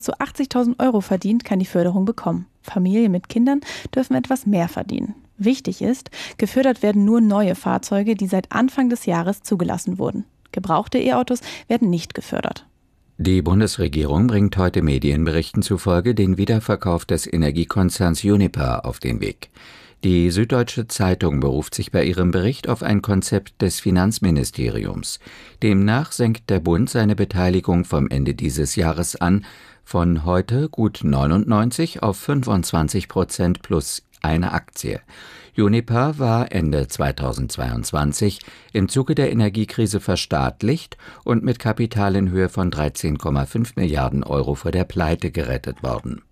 zu 80.000 € verdient, kann die Förderung bekommen. Familien mit Kindern dürfen etwas mehr verdienen. Wichtig ist, gefördert werden nur neue Fahrzeuge, die seit Anfang des Jahres zugelassen wurden. Gebrauchte E-Autos werden nicht gefördert. Die Bundesregierung bringt heute Medienberichten zufolge den Wiederverkauf des Energiekonzerns Uniper auf den Weg. Die Süddeutsche Zeitung beruft sich bei ihrem Bericht auf ein Konzept des Finanzministeriums. Demnach senkt der Bund seine Beteiligung vom Ende dieses Jahres an von heute gut 99 auf 25% plus eine Aktie. Uniper war Ende 2022 im Zuge der Energiekrise verstaatlicht und mit Kapital in Höhe von 13,5 Milliarden € vor der Pleite gerettet worden.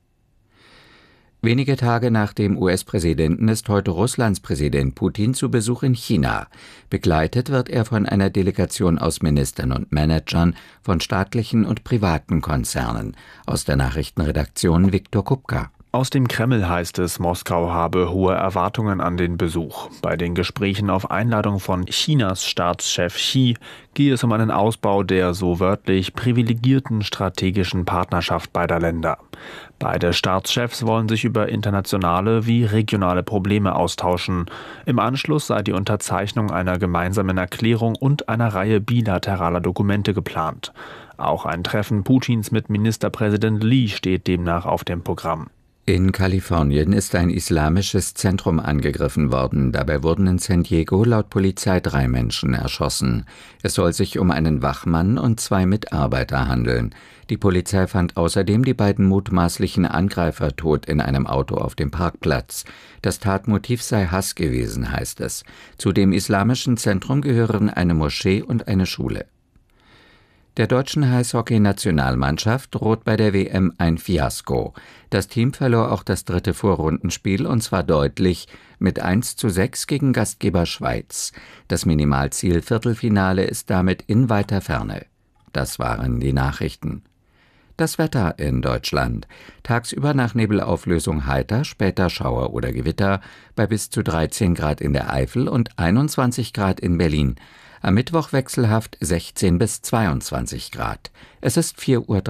Wenige Tage nach dem US-Präsidenten ist heute Russlands Präsident Putin zu Besuch in China. Begleitet wird er von einer Delegation aus Ministern und Managern von staatlichen und privaten Konzernen. Aus der Nachrichtenredaktion Viktor Kupka. Aus dem Kreml heißt es, Moskau habe hohe Erwartungen an den Besuch. Bei den Gesprächen auf Einladung von Chinas Staatschef Xi gehe es um einen Ausbau der, so wörtlich, privilegierten strategischen Partnerschaft beider Länder. Beide Staatschefs wollen sich über internationale wie regionale Probleme austauschen. Im Anschluss sei die Unterzeichnung einer gemeinsamen Erklärung und einer Reihe bilateraler Dokumente geplant. Auch ein Treffen Putins mit Ministerpräsident Li steht demnach auf dem Programm. In Kalifornien ist ein islamisches Zentrum angegriffen worden. Dabei wurden in San Diego laut Polizei 3 Menschen erschossen. Es soll sich um einen Wachmann und 2 Mitarbeiter handeln. Die Polizei fand außerdem die beiden mutmaßlichen Angreifer tot in einem Auto auf dem Parkplatz. Das Tatmotiv sei Hass gewesen, heißt es. Zu dem islamischen Zentrum gehören eine Moschee und eine Schule. Der deutschen Eishockey-Nationalmannschaft droht bei der WM ein Fiasko. Das Team verlor auch das 3. Vorrundenspiel und zwar deutlich mit 1:6 gegen Gastgeber Schweiz. Das Minimalziel Viertelfinale ist damit in weiter Ferne. Das waren die Nachrichten. Das Wetter in Deutschland. Tagsüber nach Nebelauflösung heiter, später Schauer oder Gewitter bei bis zu 13 Grad in der Eifel und 21 Grad in Berlin. Am Mittwoch wechselhaft 16 bis 22 Grad. Es ist 4:03 Uhr.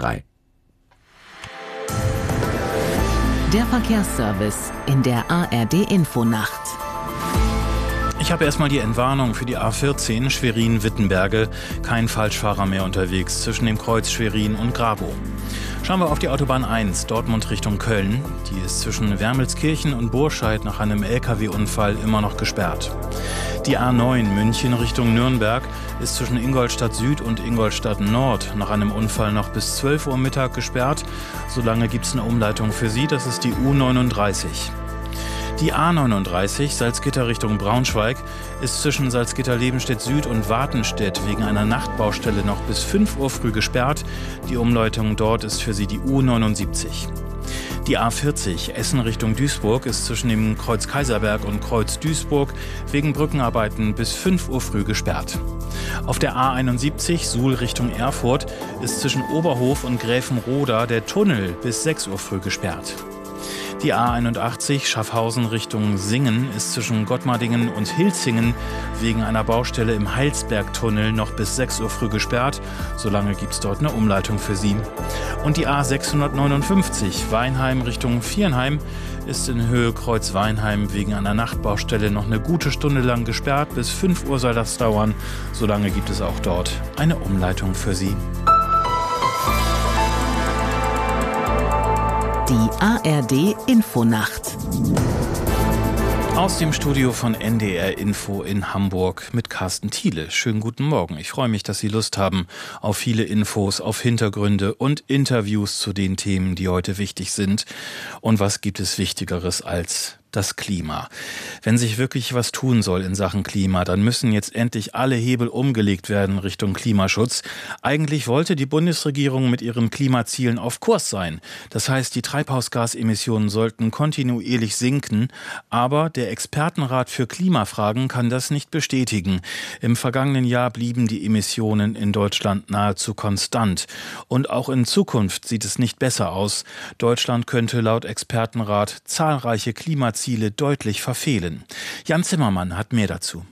Der Verkehrsservice in der ARD-Infonacht. Ich habe erstmal die Entwarnung für die A14 Schwerin-Wittenberge. Kein Falschfahrer mehr unterwegs zwischen dem Kreuz Schwerin und Grabow. Schauen wir auf die Autobahn 1, Dortmund Richtung Köln. Die ist zwischen Wermelskirchen und Burscheid nach einem LKW-Unfall immer noch gesperrt. Die A9 München Richtung Nürnberg ist zwischen Ingolstadt Süd und Ingolstadt Nord nach einem Unfall noch bis 12 Uhr Mittag gesperrt. Solange gibt es eine Umleitung für Sie, das ist die U39. Die A39 Salzgitter Richtung Braunschweig ist zwischen Salzgitter-Lebenstedt Süd und Watenstedt wegen einer Nachtbaustelle noch bis 5 Uhr früh gesperrt. Die Umleitung dort ist für Sie die U79. Die A40 Essen Richtung Duisburg ist zwischen dem Kreuz Kaiserberg und Kreuz Duisburg wegen Brückenarbeiten bis 5 Uhr früh gesperrt. Auf der A71 Suhl Richtung Erfurt ist zwischen Oberhof und Gräfenroda der Tunnel bis 6 Uhr früh gesperrt. Die A81 Schaffhausen Richtung Singen ist zwischen Gottmardingen und Hilzingen wegen einer Baustelle im Heilsbergtunnel noch bis 6 Uhr früh gesperrt. Solange gibt es dort eine Umleitung für Sie. Und die A659 Weinheim Richtung Viernheim ist in Höhe Kreuz Weinheim wegen einer Nachtbaustelle noch eine gute Stunde lang gesperrt. Bis 5 Uhr soll das dauern. Solange gibt es auch dort eine Umleitung für Sie. Die ARD-Infonacht. Aus dem Studio von NDR Info in Hamburg mit Carsten Thiele. Schönen guten Morgen. Ich freue mich, dass Sie Lust haben auf viele Infos, auf Hintergründe und Interviews zu den Themen, die heute wichtig sind. Und was gibt es Wichtigeres als das Klima? Wenn sich wirklich was tun soll in Sachen Klima, dann müssen jetzt endlich alle Hebel umgelegt werden Richtung Klimaschutz. Eigentlich wollte die Bundesregierung mit ihren Klimazielen auf Kurs sein. Das heißt, die Treibhausgasemissionen sollten kontinuierlich sinken, aber der Expertenrat für Klimafragen kann das nicht bestätigen. Im vergangenen Jahr blieben die Emissionen in Deutschland nahezu konstant. Und auch in Zukunft sieht es nicht besser aus. Deutschland könnte laut Expertenrat zahlreiche Klimaziele deutlich verfehlen. Jan Zimmermann hat mehr dazu.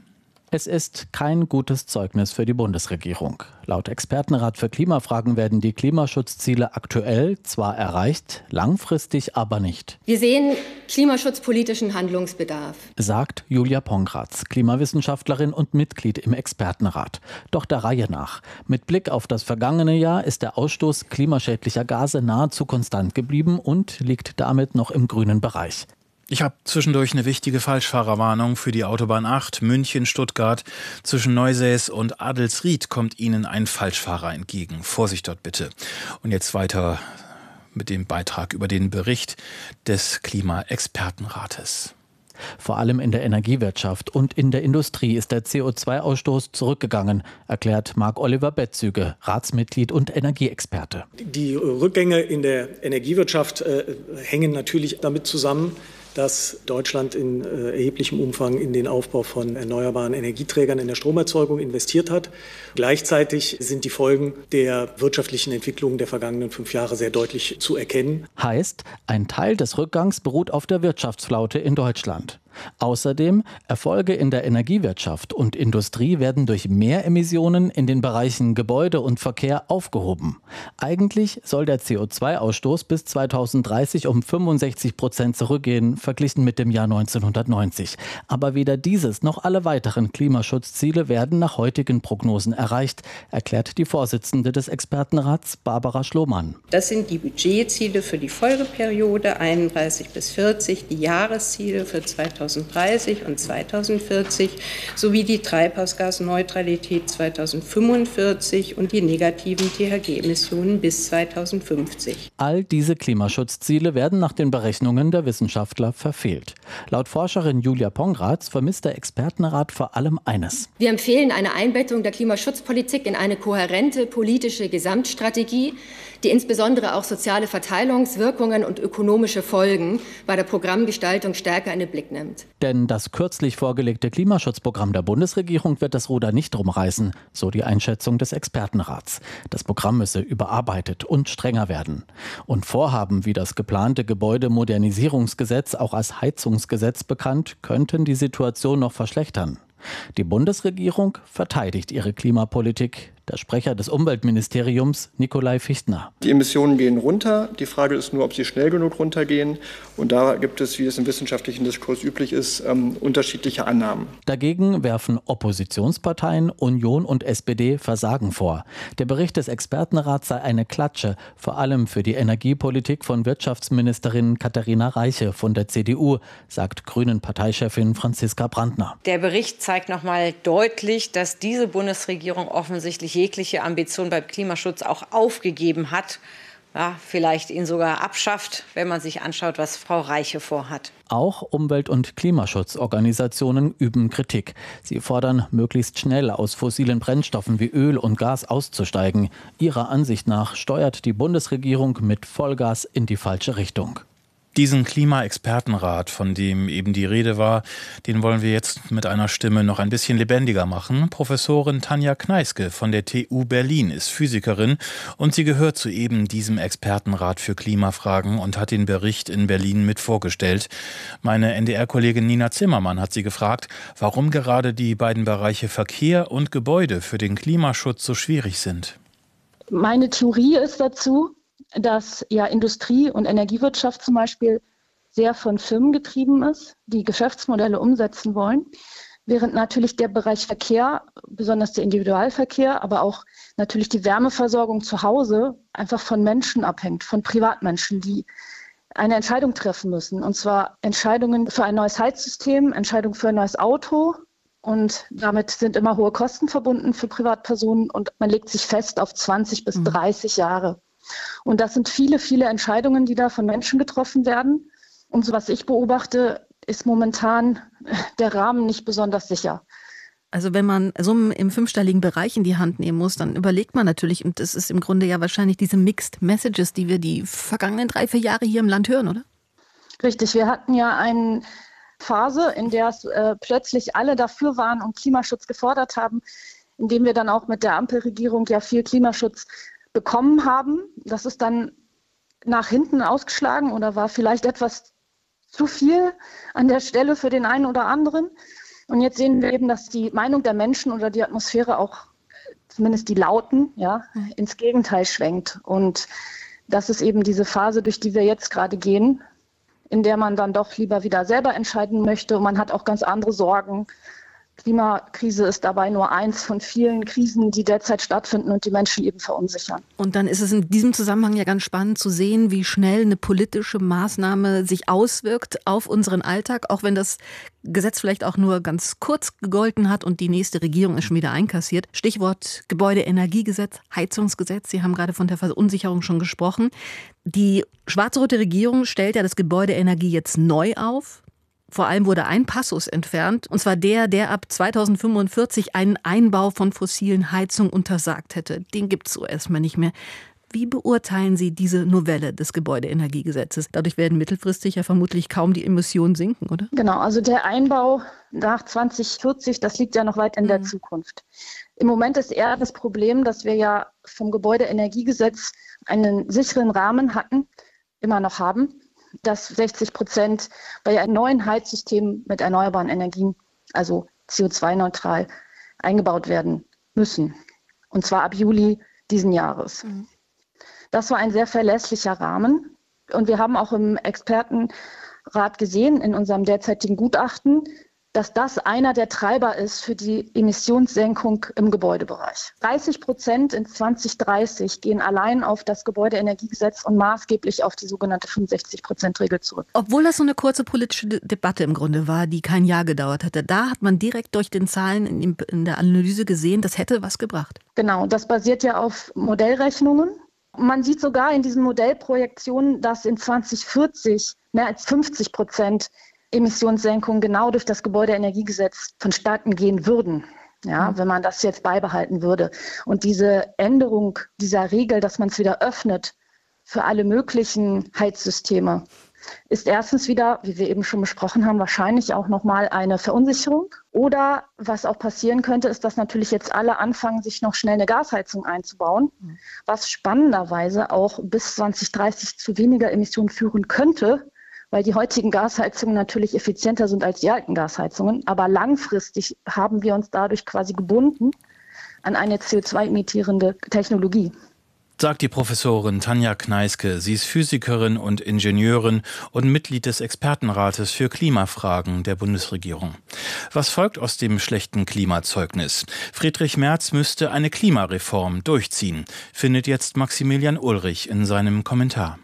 Es ist kein gutes Zeugnis für die Bundesregierung. Laut Expertenrat für Klimafragen werden die Klimaschutzziele aktuell zwar erreicht, langfristig aber nicht. Wir sehen klimaschutzpolitischen Handlungsbedarf, sagt Julia Pongratz, Klimawissenschaftlerin und Mitglied im Expertenrat. Doch der Reihe nach. Mit Blick auf das vergangene Jahr ist der Ausstoß klimaschädlicher Gase nahezu konstant geblieben und liegt damit noch im grünen Bereich. Ich habe zwischendurch eine wichtige Falschfahrerwarnung für die Autobahn 8 München-Stuttgart. Zwischen Neusäß und Adelsried kommt Ihnen ein Falschfahrer entgegen. Vorsicht dort bitte. Und jetzt weiter mit dem Beitrag über den Bericht des Klimaexpertenrates. Vor allem in der Energiewirtschaft und in der Industrie ist der CO2-Ausstoß zurückgegangen, erklärt Marc-Oliver Betzüge, Ratsmitglied und Energieexperte. Die Rückgänge in der Energiewirtschaft hängen natürlich damit zusammen, dass Deutschland in erheblichem Umfang in den Aufbau von erneuerbaren Energieträgern in der Stromerzeugung investiert hat. Gleichzeitig sind die Folgen der wirtschaftlichen Entwicklung der vergangenen 5 Jahre sehr deutlich zu erkennen. Heißt, ein Teil des Rückgangs beruht auf der Wirtschaftsflaute in Deutschland. Außerdem, Erfolge in der Energiewirtschaft und Industrie werden durch mehr Emissionen in den Bereichen Gebäude und Verkehr aufgehoben. Eigentlich soll der CO2-Ausstoß bis 2030 um 65% zurückgehen, verglichen mit dem Jahr 1990. Aber weder dieses noch alle weiteren Klimaschutzziele werden nach heutigen Prognosen erreicht, erklärt die Vorsitzende des Expertenrats, Barbara Schlohmann. Das sind die Budgetziele für die Folgeperiode 31 bis 40, die Jahresziele für 2030 und 2040 sowie die Treibhausgasneutralität 2045 und die negativen THG-Emissionen bis 2050. All diese Klimaschutzziele werden nach den Berechnungen der Wissenschaftler verfehlt. Laut Forscherin Julia Pongratz vermisst der Expertenrat vor allem eines. Wir empfehlen eine Einbettung der Klimaschutzpolitik in eine kohärente politische Gesamtstrategie, die insbesondere auch soziale Verteilungswirkungen und ökonomische Folgen bei der Programmgestaltung stärker in den Blick nimmt. Denn das kürzlich vorgelegte Klimaschutzprogramm der Bundesregierung wird das Ruder nicht rumreißen, so die Einschätzung des Expertenrats. Das Programm müsse überarbeitet und strenger werden. Und Vorhaben wie das geplante Gebäudemodernisierungsgesetz, auch als Heizungsgesetz bekannt, könnten die Situation noch verschlechtern. Die Bundesregierung verteidigt ihre Klimapolitik. Der Sprecher des Umweltministeriums, Nikolai Fichtner. Die Emissionen gehen runter. Die Frage ist nur, ob sie schnell genug runtergehen. Und da gibt es, wie es im wissenschaftlichen Diskurs üblich ist, unterschiedliche Annahmen. Dagegen werfen Oppositionsparteien Union und SPD Versagen vor. Der Bericht des Expertenrats sei eine Klatsche, vor allem für die Energiepolitik von Wirtschaftsministerin Katharina Reiche von der CDU, sagt Grünen-Parteichefin Franziska Brandner. Der Bericht zeigt noch mal deutlich, dass diese Bundesregierung offensichtlich jegliche Ambition beim Klimaschutz auch aufgegeben hat, ja, vielleicht ihn sogar abschafft, wenn man sich anschaut, was Frau Reiche vorhat. Auch Umwelt- und Klimaschutzorganisationen üben Kritik. Sie fordern, möglichst schnell aus fossilen Brennstoffen wie Öl und Gas auszusteigen. Ihrer Ansicht nach steuert die Bundesregierung mit Vollgas in die falsche Richtung. Diesen Klimaexpertenrat, von dem eben die Rede war, den wollen wir jetzt mit einer Stimme noch ein bisschen lebendiger machen. Professorin Tanja Kneiske von der TU Berlin ist Physikerin und sie gehört zu eben diesem Expertenrat für Klimafragen und hat den Bericht in Berlin mit vorgestellt. Meine NDR-Kollegin Nina Zimmermann hat sie gefragt, warum gerade die beiden Bereiche Verkehr und Gebäude für den Klimaschutz so schwierig sind. Meine Theorie ist dazu, dass ja Industrie und Energiewirtschaft zum Beispiel sehr von Firmen getrieben ist, die Geschäftsmodelle umsetzen wollen, während natürlich der Bereich Verkehr, besonders der Individualverkehr, aber auch natürlich die Wärmeversorgung zu Hause einfach von Menschen abhängt, von Privatmenschen, die eine Entscheidung treffen müssen. Und zwar Entscheidungen für ein neues Heizsystem, Entscheidungen für ein neues Auto. Und damit sind immer hohe Kosten verbunden für Privatpersonen und man legt sich fest auf 20 bis 30 Jahre. Und das sind viele, viele Entscheidungen, die da von Menschen getroffen werden. Und so was ich beobachte, ist momentan der Rahmen nicht besonders sicher. Also wenn man Summen im 5-stelligen Bereich in die Hand nehmen muss, dann überlegt man natürlich, und das ist im Grunde ja wahrscheinlich diese Mixed Messages, die wir die vergangenen 3-4 Jahre hier im Land hören, oder? Richtig, wir hatten ja eine Phase, in der es plötzlich alle dafür waren und Klimaschutz gefordert haben, indem wir dann auch mit der Ampelregierung ja viel Klimaschutz bekommen haben. Das ist dann nach hinten ausgeschlagen oder war vielleicht etwas zu viel an der Stelle für den einen oder anderen. Und jetzt sehen wir eben, dass die Meinung der Menschen oder die Atmosphäre auch, zumindest die Lauten, ins Gegenteil schwenkt. Und das ist eben diese Phase, durch die wir jetzt gerade gehen, in der man dann doch lieber wieder selber entscheiden möchte. Und man hat auch ganz andere Sorgen. Klimakrise ist dabei nur eins von vielen Krisen, die derzeit stattfinden und die Menschen eben verunsichern. Und dann ist es in diesem Zusammenhang ja ganz spannend zu sehen, wie schnell eine politische Maßnahme sich auswirkt auf unseren Alltag, auch wenn das Gesetz vielleicht auch nur ganz kurz gegolten hat und die nächste Regierung ist schon wieder einkassiert. Stichwort Gebäudeenergiegesetz, Heizungsgesetz. Sie haben gerade von der Verunsicherung schon gesprochen. Die schwarz-rote Regierung stellt ja das Gebäudeenergie jetzt neu auf. Vor allem wurde ein Passus entfernt, und zwar der ab 2045 einen Einbau von fossilen Heizungen untersagt hätte. Den gibt es so erstmal nicht mehr. Wie beurteilen Sie diese Novelle des Gebäudeenergiegesetzes? Dadurch werden mittelfristig ja vermutlich kaum die Emissionen sinken, oder? Genau, also der Einbau nach 2040, das liegt ja noch weit in der Zukunft. Im Moment ist eher das Problem, dass wir ja vom Gebäudeenergiegesetz einen sicheren Rahmen hatten, immer noch haben, dass 60% bei einem neuen Heizsystem mit erneuerbaren Energien, also CO2-neutral, eingebaut werden müssen. Und zwar ab Juli diesen Jahres. Das war ein sehr verlässlicher Rahmen. Und wir haben auch im Expertenrat gesehen, in unserem derzeitigen Gutachten, dass das einer der Treiber ist für die Emissionssenkung im Gebäudebereich. 30% in 2030 gehen allein auf das Gebäudeenergiegesetz und maßgeblich auf die sogenannte 65%-Regel zurück. Obwohl das so eine kurze politische Debatte im Grunde war, die kein Jahr gedauert hatte, da hat man direkt durch den Zahlen in der Analyse gesehen, das hätte was gebracht. Genau, das basiert ja auf Modellrechnungen. Man sieht sogar in diesen Modellprojektionen, dass in 2040 mehr als 50% Emissionssenkungen genau durch das Gebäudeenergiegesetz vonstatten gehen würden, wenn man das jetzt beibehalten würde. Und diese Änderung dieser Regel, dass man es wieder öffnet für alle möglichen Heizsysteme, ist erstens wieder, wie wir eben schon besprochen haben, wahrscheinlich auch nochmal eine Verunsicherung. Oder was auch passieren könnte, ist, dass natürlich jetzt alle anfangen, sich noch schnell eine Gasheizung einzubauen, was spannenderweise auch bis 2030 zu weniger Emissionen führen könnte, weil die heutigen Gasheizungen natürlich effizienter sind als die alten Gasheizungen. Aber langfristig haben wir uns dadurch quasi gebunden an eine CO2-emittierende Technologie. Sagt die Professorin Tanja Kneiske. Sie ist Physikerin und Ingenieurin und Mitglied des Expertenrates für Klimafragen der Bundesregierung. Was folgt aus dem schlechten Klimazeugnis? Friedrich Merz müsste eine Klimareform durchziehen, findet jetzt Maximilian Ulrich in seinem Kommentar.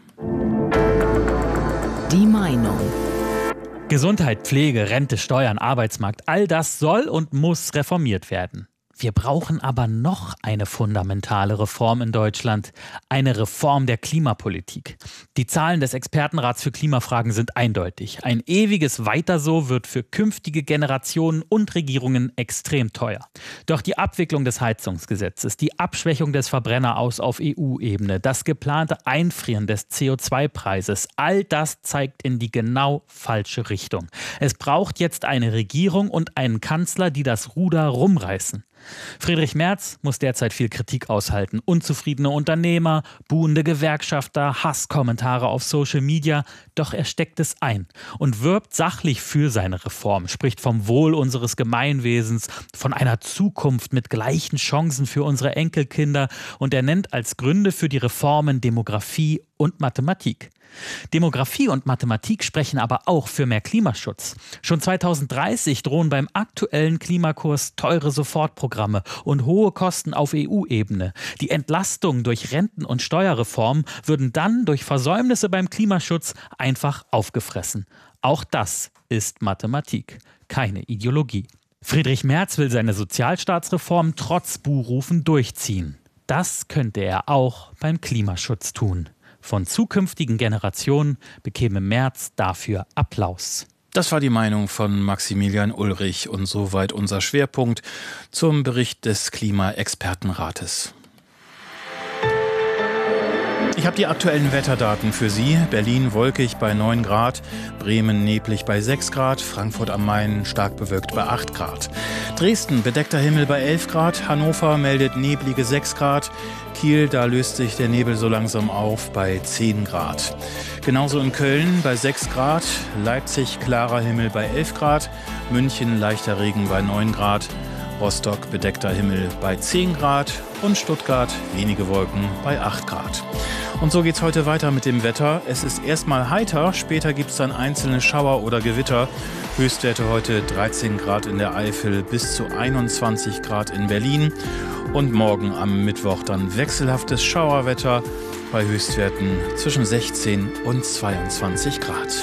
Die Meinung. Gesundheit, Pflege, Rente, Steuern, Arbeitsmarkt, all das soll und muss reformiert werden. Wir brauchen aber noch eine fundamentale Reform in Deutschland, eine Reform der Klimapolitik. Die Zahlen des Expertenrats für Klimafragen sind eindeutig. Ein ewiges Weiter so wird für künftige Generationen und Regierungen extrem teuer. Doch die Abwicklung des Heizungsgesetzes, die Abschwächung des Verbrenneraus auf EU-Ebene, das geplante Einfrieren des CO2-Preises, all das zeigt in die genau falsche Richtung. Es braucht jetzt eine Regierung und einen Kanzler, die das Ruder rumreißen. Friedrich Merz muss derzeit viel Kritik aushalten. Unzufriedene Unternehmer, buhende Gewerkschafter, Hasskommentare auf Social Media. Doch er steckt es ein und wirbt sachlich für seine Reform, spricht vom Wohl unseres Gemeinwesens, von einer Zukunft mit gleichen Chancen für unsere Enkelkinder. Und er nennt als Gründe für die Reformen Demografie und Mathematik. Demografie und Mathematik sprechen aber auch für mehr Klimaschutz. Schon 2030 drohen beim aktuellen Klimakurs teure Sofortprogramme und hohe Kosten auf EU-Ebene. Die Entlastung durch Renten- und Steuerreformen würden dann durch Versäumnisse beim Klimaschutz einfach aufgefressen. Auch das ist Mathematik, keine Ideologie. Friedrich Merz will seine Sozialstaatsreform trotz Buhrufen durchziehen. Das könnte er auch beim Klimaschutz tun. Von zukünftigen Generationen bekäme Merz dafür Applaus. Das war die Meinung von Maximilian Ulrich und soweit unser Schwerpunkt zum Bericht des Klimaexpertenrates. Ich habe die aktuellen Wetterdaten für Sie. Berlin wolkig bei 9 Grad, Bremen neblig bei 6 Grad, Frankfurt am Main stark bewölkt bei 8 Grad. Dresden bedeckter Himmel bei 11 Grad, Hannover meldet neblige 6 Grad, Kiel, da löst sich der Nebel so langsam auf bei 10 Grad. Genauso in Köln bei 6 Grad, Leipzig klarer Himmel bei 11 Grad, München leichter Regen bei 9 Grad, Rostock bedeckter Himmel bei 10 Grad und Stuttgart wenige Wolken bei 8 Grad. Und so geht's heute weiter mit dem Wetter. Es ist erstmal heiter, später gibt's dann einzelne Schauer oder Gewitter. Höchstwerte heute 13 Grad in der Eifel bis zu 21 Grad in Berlin. Und morgen am Mittwoch dann wechselhaftes Schauerwetter bei Höchstwerten zwischen 16 und 22 Grad.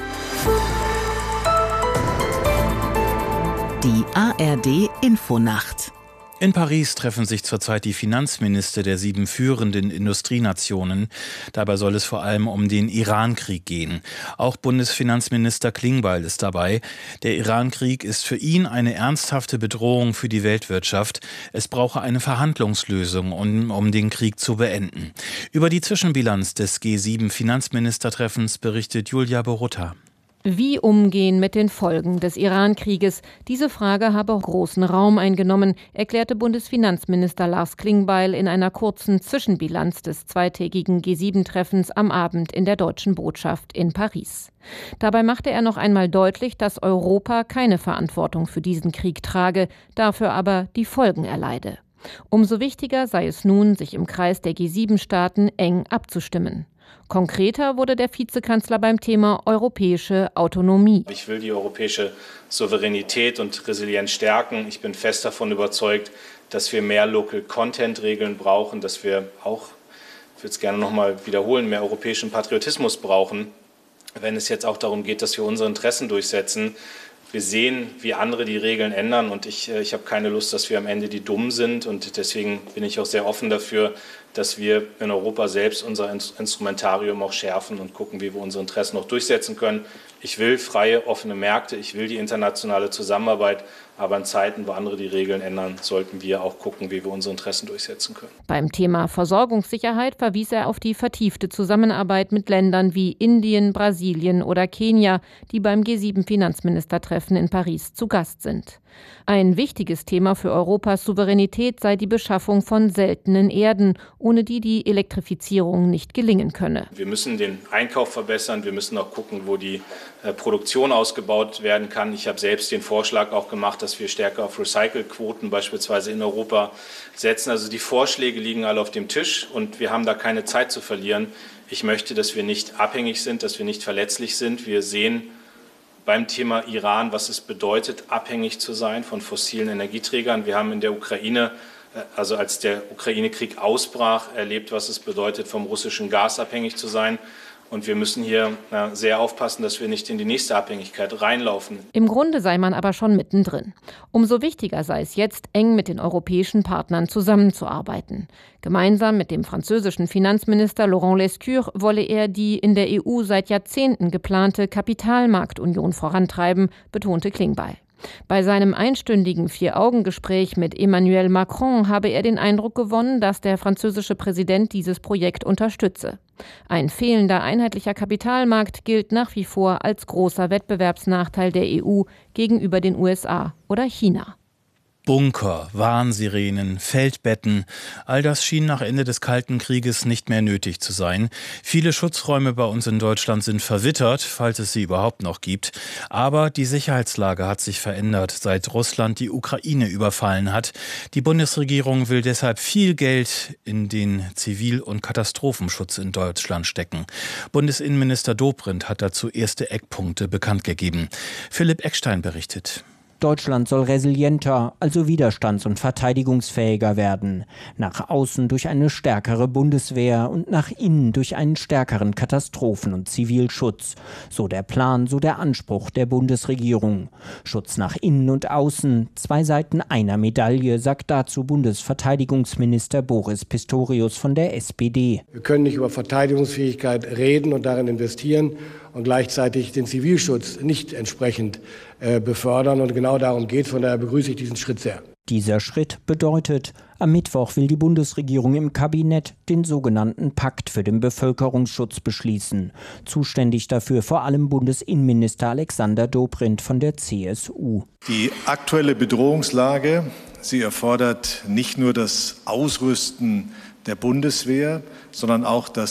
Die ARD Infonacht. In Paris treffen sich zurzeit die Finanzminister der 7 führenden Industrienationen. Dabei soll es vor allem um den Irankrieg gehen. Auch Bundesfinanzminister Klingbeil ist dabei. Der Irankrieg ist für ihn eine ernsthafte Bedrohung für die Weltwirtschaft. Es brauche eine Verhandlungslösung, um den Krieg zu beenden. Über die Zwischenbilanz des G7-Finanzministertreffens berichtet Julia Borutta. Wie umgehen mit den Folgen des Iran-Krieges? Diese Frage habe großen Raum eingenommen, erklärte Bundesfinanzminister Lars Klingbeil in einer kurzen Zwischenbilanz des zweitägigen G7-Treffens am Abend in der Deutschen Botschaft in Paris. Dabei machte er noch einmal deutlich, dass Europa keine Verantwortung für diesen Krieg trage, dafür aber die Folgen erleide. Umso wichtiger sei es nun, sich im Kreis der G7-Staaten eng abzustimmen. Konkreter wurde der Vizekanzler beim Thema europäische Autonomie. Ich will die europäische Souveränität und Resilienz stärken. Ich bin fest davon überzeugt, dass wir mehr Local-Content-Regeln brauchen, dass wir auch, ich will es gerne noch mal wiederholen, mehr europäischen Patriotismus brauchen, wenn es jetzt auch darum geht, dass wir unsere Interessen durchsetzen. Wir sehen, wie andere die Regeln ändern und ich habe keine Lust, dass wir am Ende die Dummen sind und deswegen bin ich auch sehr offen dafür, dass wir in Europa selbst unser Instrumentarium auch schärfen und gucken, wie wir unsere Interessen noch durchsetzen können. Ich will freie, offene Märkte, ich will die internationale Zusammenarbeit, aber in Zeiten, wo andere die Regeln ändern, sollten wir auch gucken, wie wir unsere Interessen durchsetzen können. Beim Thema Versorgungssicherheit verwies er auf die vertiefte Zusammenarbeit mit Ländern wie Indien, Brasilien oder Kenia, die beim G7-Finanzministertreffen in Paris zu Gast sind. Ein wichtiges Thema für Europas Souveränität sei die Beschaffung von seltenen Erden, ohne die die Elektrifizierung nicht gelingen könne. Wir müssen den Einkauf verbessern, wir müssen auch gucken, wo die Produktion ausgebaut werden kann. Ich habe selbst den Vorschlag auch gemacht, dass wir stärker auf Recycle-Quoten beispielsweise in Europa setzen. Also die Vorschläge liegen alle auf dem Tisch und wir haben da keine Zeit zu verlieren. Ich möchte, dass wir nicht abhängig sind, dass wir nicht verletzlich sind. Wir sehen beim Thema Iran, was es bedeutet, abhängig zu sein von fossilen Energieträgern. Wir haben in der Ukraine, also als der Ukraine-Krieg ausbrach, erlebt, was es bedeutet, vom russischen Gas abhängig zu sein. Und wir müssen hier sehr aufpassen, dass wir nicht in die nächste Abhängigkeit reinlaufen. Im Grunde sei man aber schon mittendrin. Umso wichtiger sei es jetzt, eng mit den europäischen Partnern zusammenzuarbeiten. Gemeinsam mit dem französischen Finanzminister Laurent Lescure wolle er die in der EU seit Jahrzehnten geplante Kapitalmarktunion vorantreiben, betonte Klingbeil. Bei seinem einstündigen 4-Augen-Gespräch mit Emmanuel Macron habe er den Eindruck gewonnen, dass der französische Präsident dieses Projekt unterstütze. Ein fehlender einheitlicher Kapitalmarkt gilt nach wie vor als großer Wettbewerbsnachteil der EU gegenüber den USA oder China. Bunker, Warnsirenen, Feldbetten, all das schien nach Ende des Kalten Krieges nicht mehr nötig zu sein. Viele Schutzräume bei uns in Deutschland sind verwittert, falls es sie überhaupt noch gibt. Aber die Sicherheitslage hat sich verändert, seit Russland die Ukraine überfallen hat. Die Bundesregierung will deshalb viel Geld in den Zivil- und Katastrophenschutz in Deutschland stecken. Bundesinnenminister Dobrindt hat dazu erste Eckpunkte bekannt gegeben. Philipp Eckstein berichtet. Deutschland soll resilienter, also widerstands- und verteidigungsfähiger werden. Nach außen durch eine stärkere Bundeswehr und nach innen durch einen stärkeren Katastrophen- und Zivilschutz. So der Plan, so der Anspruch der Bundesregierung. Schutz nach innen und außen, 2 Seiten einer Medaille, sagt dazu Bundesverteidigungsminister Boris Pistorius von der SPD. Wir können nicht über Verteidigungsfähigkeit reden und darin investieren und gleichzeitig den Zivilschutz nicht entsprechend befördern. Und genau darum geht es. Von daher begrüße ich diesen Schritt sehr. Dieser Schritt bedeutet, am Mittwoch will die Bundesregierung im Kabinett den sogenannten Pakt für den Bevölkerungsschutz beschließen. Zuständig dafür vor allem Bundesinnenminister Alexander Dobrindt von der CSU. Die aktuelle Bedrohungslage, sie erfordert nicht nur das Ausrüsten der Bundeswehr, sondern auch das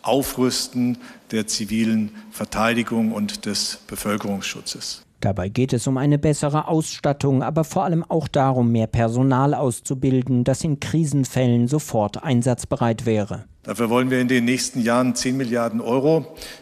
Aufrüsten der zivilen Verteidigung und des Bevölkerungsschutzes. Dabei geht es um eine bessere Ausstattung, aber vor allem auch darum, mehr Personal auszubilden, das in Krisenfällen sofort einsatzbereit wäre. Dafür wollen wir in den nächsten Jahren 10 Milliarden Euro